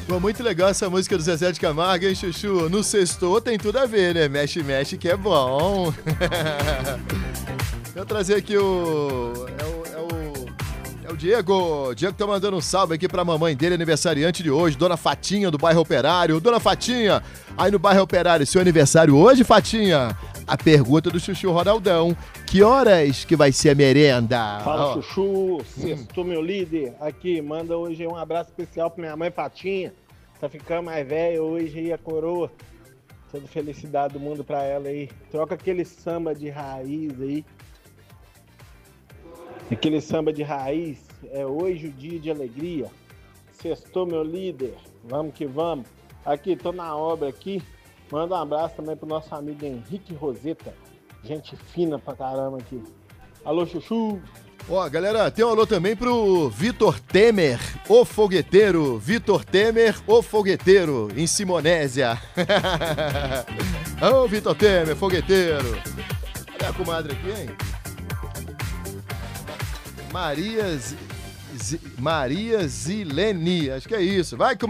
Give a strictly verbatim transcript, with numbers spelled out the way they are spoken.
Pô, muito legal essa música do Zezé de Camargo, hein, Chuchu? No sextou tem tudo a ver, né? Mexe, mexe que é bom. Vou trazer aqui o... É o... É o... É o Diego. O Diego tá mandando um salve aqui pra mamãe dele, aniversariante de hoje, Dona Fatinha, do bairro Operário. Dona Fatinha, aí no bairro Operário, seu aniversário hoje, Fatinha? A pergunta do Chuchu Ronaldão: que horas que vai ser a merenda? Fala, oh. Chuchu, sextou meu líder. Aqui, manda hoje um abraço especial pra minha mãe Fatinha. Tá ficando mais velha hoje aí, a coroa. Toda felicidade do mundo pra ela aí. Troca aquele samba de raiz aí. Aquele samba de raiz. É hoje o dia de alegria. Sextou meu líder. Vamos que vamos. Aqui, tô na obra aqui. Manda um abraço também pro nosso amigo Henrique Roseta. Gente fina pra caramba aqui. Alô, Chuchu! Ó, galera, tem um alô também pro Vitor Temer, o fogueteiro. Vitor Temer, o fogueteiro, em Simonésia. Ô, Vitor Temer, fogueteiro. Olha a comadre aqui, hein? Maria, Z... Z... Maria Zilene, acho que é isso. Vai, comadre.